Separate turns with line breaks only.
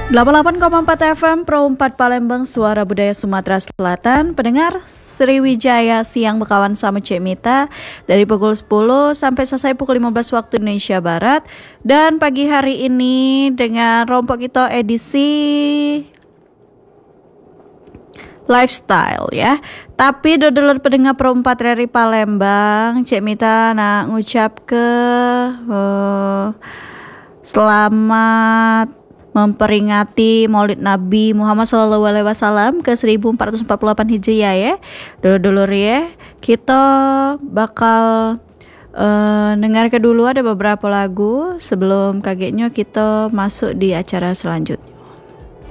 88,4 FM Pro 4 Palembang, Suara Budaya Sumatera Selatan. Pendengar Sriwijaya Siang Bekawan sama Cek Mita dari pukul 10 sampai selesai pukul 15 waktu Indonesia Barat. Dan pagi hari ini dengan rompok kita edisi lifestyle ya. Tapi dodolor pendengar Pro 4 dari Palembang, Cek Mita nak ngucap ke selamat memperingati Maulid Nabi Muhammad SAW ke 1448 Hijriah ya. Dulur-dulur ya, kita bakal dengar ke dulu ada beberapa lagu sebelum kagetnya kita masuk di acara selanjutnya.